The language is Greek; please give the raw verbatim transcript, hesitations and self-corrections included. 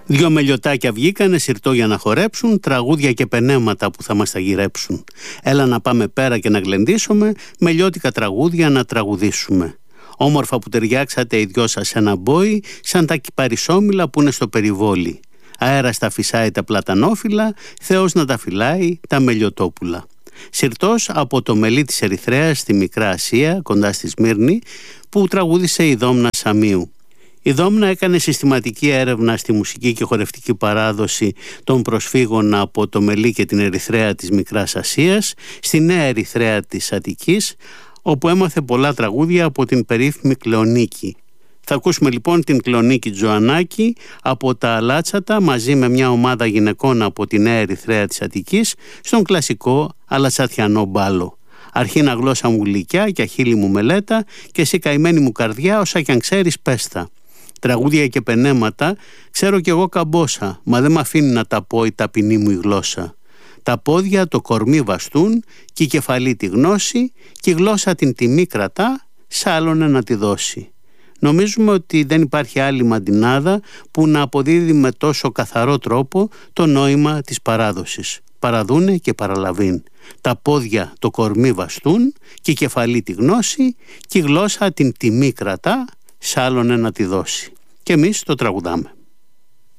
Δυο μελιωτάκια βγήκανε συρτό για να χορέψουν, τραγούδια και πενέματα που θα μας τα γυρέψουν. Έλα να πάμε πέρα και να γλεντήσουμε, μελιώτικα τραγούδια να τραγουδήσουμε. Όμορφα που ταιριάξατε οι δυο σας ένα μπόι, σαν τα κυπαρισόμυλα που είναι στο περιβόλι. Αέρας τα φυσάει τα πλατανόφυλλα, Θεός να τα φυλάει τα μελιωτόπουλα. Συρτός από το μελί της Ερυθρέας στη Μικρά Ασία, κοντά στη Σμύρνη, που τραγούδισε η Δόμνα Σαμίου. Η Δόμνα έκανε συστηματική έρευνα στη μουσική και χορευτική παράδοση των προσφύγων από το μελί και την Ερυθρέα της Μικράς Ασίας, στη Νέα Ερυθρέα της Αττικής, όπου έμαθε πολλά τραγούδια από την περίφημη Κλεονίκη. Θα ακούσουμε λοιπόν την Κλεονίκη Τζοανάκη από τα Αλάτσατα μαζί με μια ομάδα γυναικών από τη Νέα Ερυθρέα της Αττικής στον κλασικό αλατσατιανό μπάλο. Αρχίνα γλώσσα μου γλυκιά και αχίλη μου μελέτα και εσύ καημένη μου καρδιά όσα κι αν ξέρεις πέστα. Τραγούδια και πενέματα ξέρω κι εγώ καμπόσα, μα δεν μ' αφήνει να τα πω η ταπεινή μου η γλώσσα. Τα πόδια το κορμί βαστούν και η κεφαλή τη γνώση και η γλώσσα την τιμή κρατά, σ' άλλον να τη δώσει. Νομίζουμε ότι δεν υπάρχει άλλη μαντινάδα που να αποδίδει με τόσο καθαρό τρόπο το νόημα της παράδοσης. Παραδούνε και παραλαβήν. Τα πόδια το κορμί βαστούν και η κεφαλή τη γνώση και η γλώσσα την τιμή κρατά, σ' άλλον να τη δώσει. Και εμείς το τραγουδάμε.